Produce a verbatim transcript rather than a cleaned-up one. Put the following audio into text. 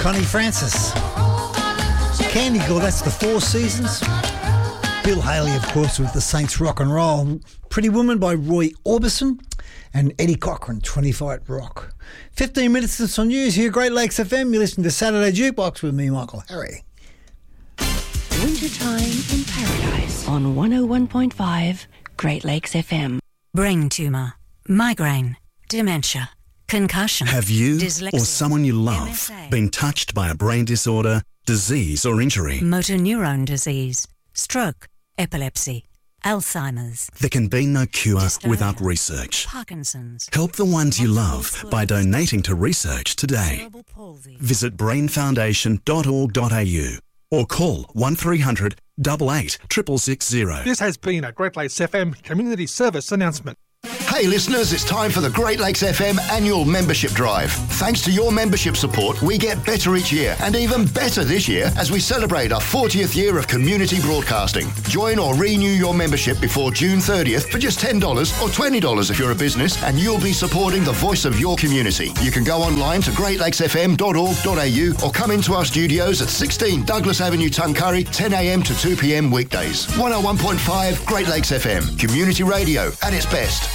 Connie Francis. Candy Girl, that's the Four Seasons. Bill Haley, of course, with the Saints Rock and Roll. Pretty Woman by Roy Orbison. And Eddie Cochran, twenty-five Rock. fifteen minutes to some news here, Great Lakes F M. You're listening to Saturday Jukebox with me, Michael Harry. Wintertime in Paradise on one oh one point five Great Lakes F M. Brain tumour, migraine, dementia, concussion. Have you dyslexia, or someone you love M S A, been touched by a brain disorder, disease or injury? motor neuron disease, stroke, epilepsy, Alzheimer's. There can be no cure Dystonia, without research. Parkinson's. Help the ones you multiple love by donating to research today. cerebral palsy. Visit brain foundation dot org dot a u or call one three hundred, eight eight, six six six zero. This has been a Great Lakes F M community service announcement. Hey listeners, it's time for the Great Lakes F M annual membership drive. Thanks to your membership support, we get better each year, and even better this year as we celebrate our fortieth year of community broadcasting. Join or renew your membership before June thirtieth for just ten dollars or twenty dollars if you're a business, and you'll be supporting the voice of your community. You can go online to great lakes f m dot org dot a u or come into our studios at sixteen Douglas Avenue, Tuncurry, ten a m to two p m weekdays. one oh one point five Great Lakes F M, community radio at its best.